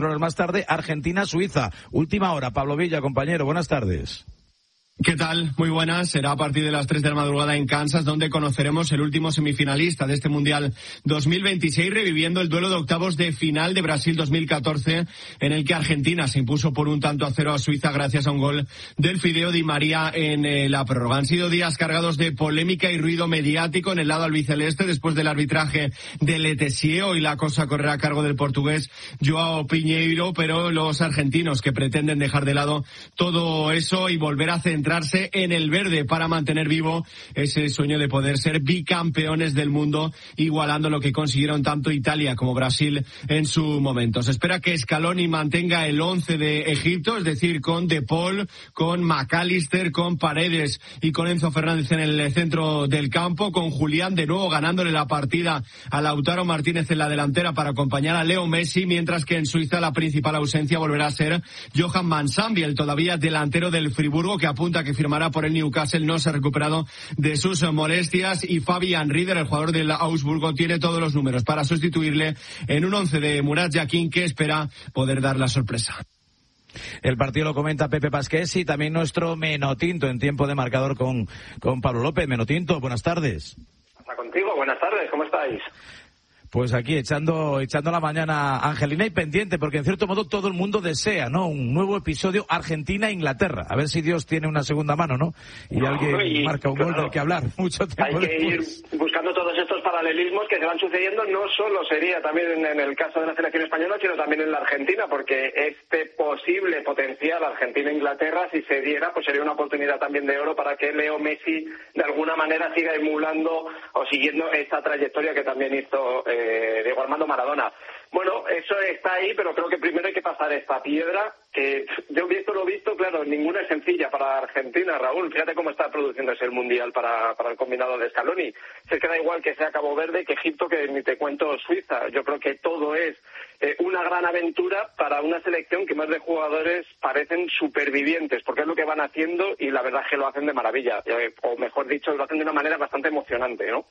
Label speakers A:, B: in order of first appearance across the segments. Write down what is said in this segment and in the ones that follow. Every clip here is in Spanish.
A: horas más tarde, Argentina-Suiza. Última hora, Pablo Villa, compañero, buenas tardes.
B: ¿Qué tal? Muy buenas. Será a partir de las 3 de la madrugada en Kansas, donde conoceremos el último semifinalista de este Mundial 2026, reviviendo el duelo de octavos de final de Brasil 2014, en el que Argentina se impuso por 1-0 a Suiza gracias a un gol del Fideo Di María en la prórroga. Han sido días cargados de polémica y ruido mediático en el lado albiceleste después del arbitraje de Letessier. Hoy la cosa correrá a cargo del portugués Joao Pinheiro, pero los argentinos que pretenden dejar de lado todo eso y volver a centrarse en el verde para mantener vivo ese sueño de poder ser bicampeones del mundo, igualando lo que consiguieron tanto Italia como Brasil en su momento. Se espera que Scaloni mantenga el 11 de Egipto, es decir, con De Paul, con McAllister, con Paredes y con Enzo Fernández en el centro del campo, con Julián de nuevo ganándole la partida a Lautaro Martínez en la delantera para acompañar a Leo Messi, mientras que en Suiza la principal ausencia volverá a ser Johan Mansambi, el todavía delantero del Friburgo, que apunta que firmará por el Newcastle, no se ha recuperado de sus molestias, y Fabian Rieder, el jugador del Augsburgo, tiene todos los números para sustituirle en un 11 de Murat Yakin, que espera poder dar la sorpresa.
A: El partido lo comenta Pepe Pasqués y también nuestro Menotinto en tiempo de marcador con Pablo López. Menotinto, buenas tardes.
C: Está contigo, buenas tardes, ¿cómo estáis?
A: Pues aquí echando la mañana angelina y pendiente, porque en cierto modo todo el mundo desea, ¿no? Un nuevo episodio Argentina-Inglaterra. A ver si Dios tiene una segunda mano, ¿no? Y alguien marca un gol del que hablar mucho tiempo
C: hay que
A: después.
C: Ir buscando todos estos paralelismos que se van sucediendo. No solo sería también en el caso de la selección española, sino también en la Argentina, porque este posible potencial Argentina-Inglaterra, si se diera, pues sería una oportunidad también de oro para que Leo Messi de alguna manera siga emulando o siguiendo esta trayectoria que también hizo Diego Armando Maradona. Bueno, eso está ahí, pero creo que primero hay que pasar esta piedra, que yo lo visto, claro, ninguna es sencilla para Argentina, Raúl. Fíjate cómo está produciéndose el Mundial para el combinado de Scaloni. Se queda igual que sea Cabo Verde, que Egipto, que ni te cuento Suiza. Yo creo que todo es una gran aventura para una selección que más de jugadores parecen supervivientes, porque es lo que van haciendo y la verdad es que lo hacen de maravilla. O mejor dicho, lo hacen de una manera bastante emocionante, ¿no?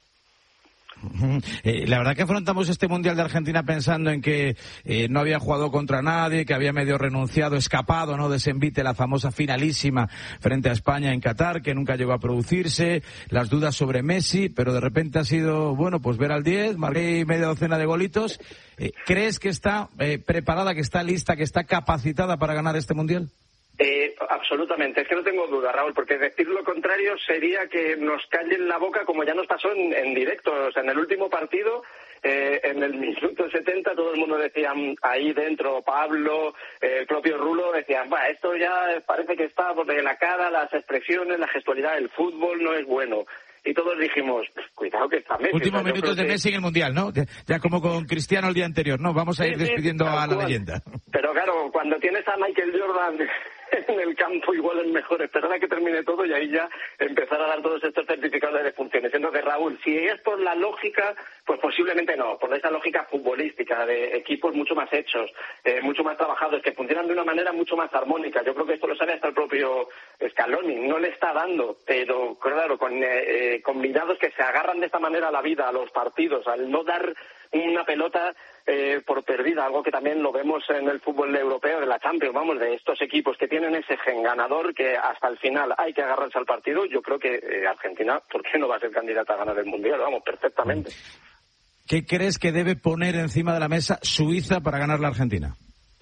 A: La verdad que afrontamos este Mundial de Argentina pensando en que no había jugado contra nadie, que había medio renunciado, escapado, ¿no?, de ese envite, la famosa finalísima frente a España en Qatar, que nunca llegó a producirse, las dudas sobre Messi, pero de repente ha sido, bueno, pues ver al 10, marqué media docena de golitos. ¿Crees que está preparada, que está lista, que está capacitada para ganar este Mundial?
C: Absolutamente, es que no tengo duda, Raúl, porque decir lo contrario sería que nos callen la boca, como ya nos pasó en directo. O sea, en el último partido, en el minuto 70, todo el mundo decía ahí dentro, Pablo, el propio Rulo, decían, esto ya parece que está porque la cara, las expresiones, la gestualidad, el fútbol no es bueno. Y todos dijimos, cuidado que está Messi.
A: Últimos minutos de Messi en el Mundial, ¿no? Ya como con Cristiano el día anterior, ¿no? Vamos a ir despidiendo a la leyenda.
C: Pero claro, cuando tienes a Michael Jordan en el campo, igual es mejor esperar a que termine todo y ahí ya empezar a dar todos estos certificados de defunciones. Entonces, Raúl, si es por la lógica, pues posiblemente no, por esa lógica futbolística de equipos mucho más hechos, mucho más trabajados, que funcionan de una manera mucho más armónica. Yo creo que esto lo sabe hasta el propio Scaloni, no le está dando, pero claro, con combinados que se agarran de esta manera a la vida, a los partidos, al no dar una pelota por perdida, algo que también lo vemos en el fútbol europeo, de la Champions, vamos, de estos equipos que tienen ese gen ganador, que hasta el final hay que agarrarse al partido. Yo creo que Argentina, ¿por qué no va a ser candidata a ganar el Mundial? Vamos, perfectamente.
A: ¿Qué crees que debe poner encima de la mesa Suiza para ganar la Argentina?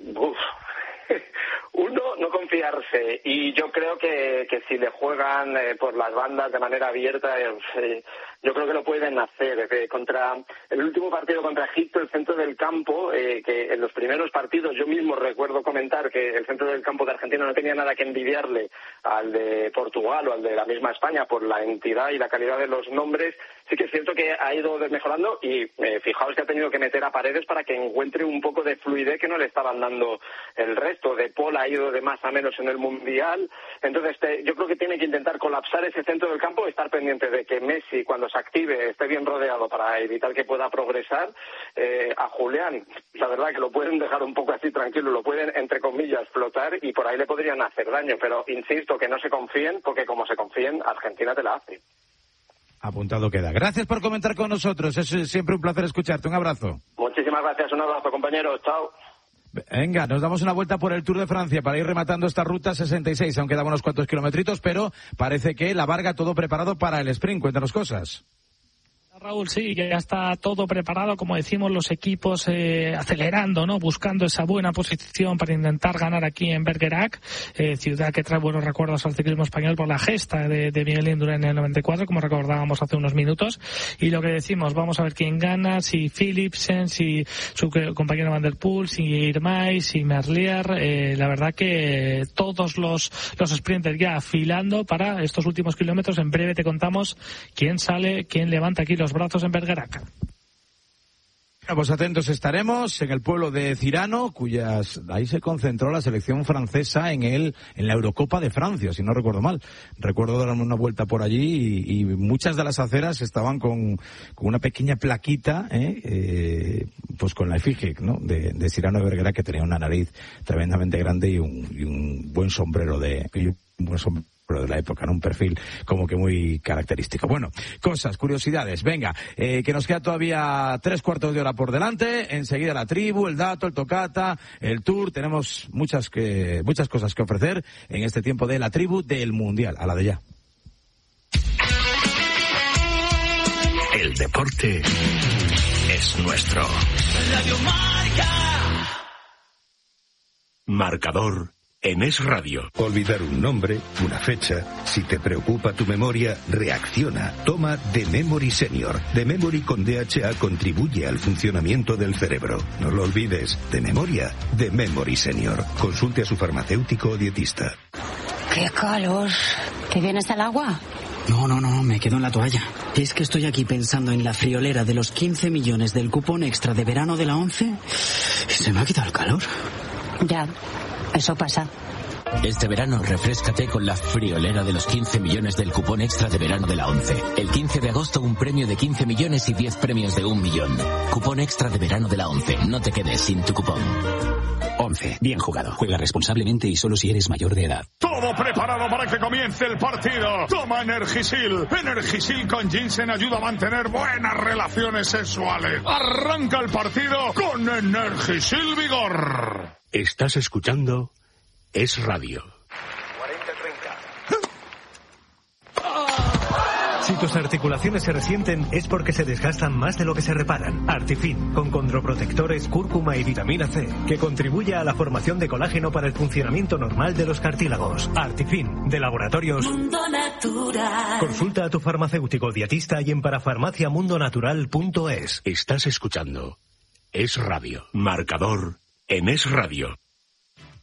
C: Uno, no confiarse, y yo creo que si le juegan por las bandas de manera abierta, yo creo que lo pueden hacer. Contra el último partido contra Egipto, el centro del campo, que en los primeros partidos yo mismo recuerdo comentar que el centro del campo de Argentina no tenía nada que envidiarle al de Portugal o al de la misma España por la entidad y la calidad de los nombres. Sí que es cierto que ha ido mejorando y fijaos que ha tenido que meter a Paredes para que encuentre un poco de fluidez que no le estaban dando el resto. De Paul ha ido de más a menos en el Mundial. Entonces yo creo que tiene que intentar colapsar ese centro del campo y estar pendiente de que Messi, cuando se active, esté bien rodeado para evitar que pueda progresar. A Julián, la verdad que lo pueden dejar un poco así tranquilo, lo pueden, entre comillas, flotar y por ahí le podrían hacer daño. Pero insisto, que no se confíen, porque como se confíen, Argentina te la hace.
A: Apuntado queda. Gracias por comentar con nosotros. Es siempre un placer escucharte. Un abrazo.
C: Muchísimas gracias. Un abrazo, compañeros. Chao.
A: Venga, nos damos una vuelta por el Tour de Francia para ir rematando esta ruta 66, aunque quedan unos cuantos kilometritos, pero parece que la Varga todo preparado para el sprint. Cuéntanos cosas.
D: Raúl, sí, que ya está todo preparado, como decimos, los equipos acelerando, ¿no? Buscando esa buena posición para intentar ganar aquí en Bergerac, ciudad que trae buenos recuerdos al ciclismo español por la gesta de Miguel Indurain en el 94, como recordábamos hace unos minutos. Y lo que decimos, vamos a ver quién gana, si Philipsen, si su compañero Van der Poel, si Irmay, si Merlier. La verdad que todos los sprinters ya afilando para estos últimos kilómetros. En breve te contamos quién sale, quién levanta aquí los brazos en Bergerac.
A: Pues atentos estaremos en el pueblo de Cirano, ahí se concentró la selección francesa en la Eurocopa de Francia, si no recuerdo mal. Recuerdo darme una vuelta por allí y muchas de las aceras estaban con una pequeña plaquita, pues con la efigie, ¿no? de Cirano de Bergerac, que tenía una nariz tremendamente grande y un buen sombrero de la época, ¿no? Un perfil como que muy característico. Bueno, cosas, curiosidades, venga, que nos queda todavía 3/4 de hora por delante, enseguida la tribu, el dato, el tocata, el tour, tenemos muchas cosas que ofrecer en este tiempo de la tribu del Mundial, a la de ya.
E: El deporte es nuestro. Radio Marca. Marcador en Es Radio.
F: Olvidar un nombre, una fecha. Si te preocupa tu memoria, reacciona. Toma The Memory Senior. The Memory con DHA contribuye al funcionamiento del cerebro. No lo olvides. De memoria, The Memory Senior. Consulte a su farmacéutico o dietista.
G: ¡Qué calor! ¿Te vienes al agua?
H: No, me quedo en la toalla. Es que estoy aquí pensando en la friolera de los 15 millones del cupón extra de verano de la 11 y se me ha quitado el calor.
G: Ya. Eso pasa.
I: Este verano refréscate con la friolera de los 15 millones del cupón extra de verano de la 11. El 15 de agosto un premio de 15 millones y 10 premios de 1 millón. Cupón extra de verano de la 11. No te quedes sin tu cupón.
J: 11. Bien jugado. Juega responsablemente y solo si eres mayor de edad.
K: Todo preparado para que comience el partido. Toma Energisil. Energisil con ginseng ayuda a mantener buenas relaciones sexuales. Arranca el partido con Energisil Vigor.
E: Estás escuchando Es Radio.
L: 40-30. Si tus articulaciones se resienten es porque se desgastan más de lo que se reparan. Artifin, con condroprotectores, cúrcuma y vitamina C, que contribuye a la formación de colágeno para el funcionamiento normal de los cartílagos. Artifin, de Laboratorios Mundo Natural. Consulta a tu farmacéutico dietista y en parafarmaciamundonatural.es.
E: Estás escuchando Es Radio. Marcador en Es Radio.